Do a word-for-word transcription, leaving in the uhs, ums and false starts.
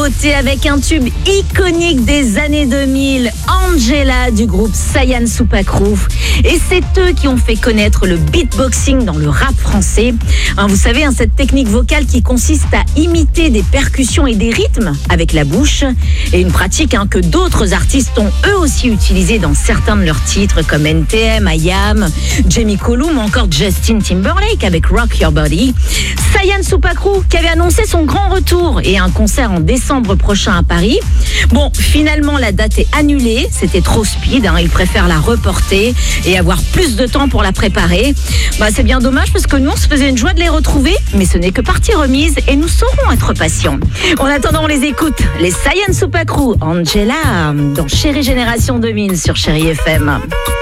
nouveauté avec un tube iconique des années deux mille, Angela du groupe Sayan Supakru. Et c'est eux qui ont fait connaître le beatboxing dans le rap français. Hein, vous savez, hein, cette technique vocale qui consiste à imiter des percussions et des rythmes avec la bouche. Et une pratique hein, que d'autres artistes ont eux aussi utilisée dans certains de leurs titres comme N T M, I A M, Jamie Cullum ou encore Justin Timberlake avec Rock Your Body. Sayan Supakru qui avait annoncé son grand retour et un concert en décembre prochain à Paris. Bon, finalement la date est annulée, c'était trop speed, hein, ils préfèrent la reporter et avoir plus de temps pour la préparer. Bah, c'est bien dommage parce que nous on se faisait une joie de les retrouver, mais ce n'est que partie remise et nous saurons être patients. En attendant, on les écoute, les Sayan Supakru, Angela dans Chérie Génération deux mille sur Chérie F M.